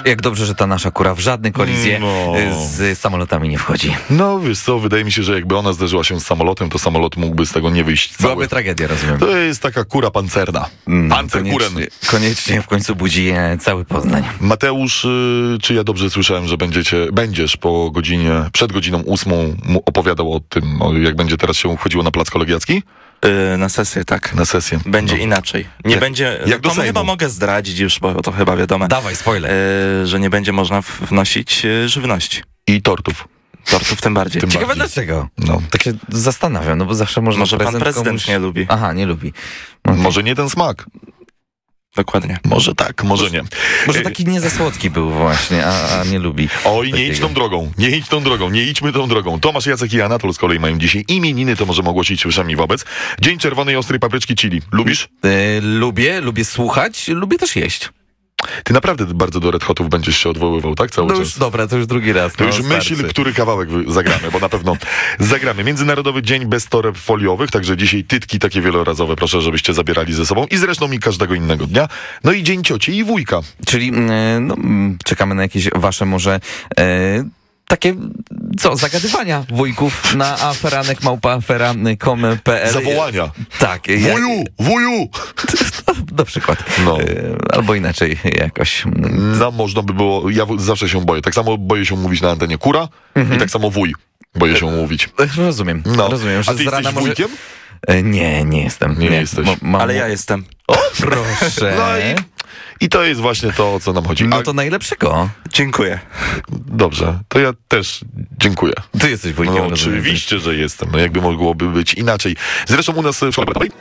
Jak dobrze, że ta nasza kura w żadne kolizje z samolotami nie wchodzi. No wiesz co, wydaje mi się, że jakby ona zderzyła się z samolotem, to samolot mógłby z tego nie wyjść cały. Byłaby tragedia, rozumiem. To jest taka kura pancerna. Pancerkuren. Koniecznie w końcu budzi cały Poznań. Mateusz, czy ja dobrze słyszałem, że będziesz przed godziną 8 opowiadał o tym, jak będzie teraz się wchodziło na plac kolegiacki? Na sesję, tak. Na sesję. Będzie inaczej. Nie będzie. Jak do to Sejmu. chyba mogę zdradzić już, bo to chyba wiadomo. Dawaj, spoiler. Że nie będzie można wnosić żywności. I tortów. Tortów tym bardziej. Ciekawe bardziej. dlaczego. No. Tak się zastanawiam, no bo zawsze można Może pan prezydent nie lubi. Aha, nie lubi. Może nie ten smak. Dokładnie. Może tak, może nie. Może taki nie za słodki był właśnie, a nie lubi. Oj, nie idź tą drogą, nie idźmy tą drogą. Tomasz, Jacek i Anatol z kolei mają dzisiaj imieniny, to możemy ogłosić wszemi wobec. Dzień czerwonej ostrej papryczki chili. Lubisz? Lubię słuchać, lubię też jeść. Ty naprawdę bardzo do Red Hotów będziesz się odwoływał, tak? Cały No czas. już dobra, to już drugi raz. To już myśl, który kawałek zagramy, bo na pewno zagramy. Międzynarodowy Dzień bez toreb foliowych, także dzisiaj tytki takie wielorazowe, proszę, żebyście zabierali ze sobą i zresztą i każdego innego dnia. No i Dzień cioci i wujka. Czyli czekamy na jakieś wasze może takie, zagadywania wujków na aferanek@afera.com.pl. Zawołania. Tak. Wuju! Na przykład. No. Albo inaczej jakoś. No, można by było, ja zawsze się boję. Tak samo boję się mówić na antenie kura i tak samo wuj. Boję się mówić. Rozumiem, No. rozumiem. Że A ty z rana jesteś może... wujkiem? Nie jestem. Nie jesteś. Ale ja jestem. O, proszę. No i to jest właśnie to, o co nam chodzi. No to najlepszego. Dziękuję. Dobrze, to ja też dziękuję. Ty jesteś wujkiem. No rozumiem. oczywiście, że jestem. No jakby mogłoby być inaczej. Zresztą u nas w szkole powiatowej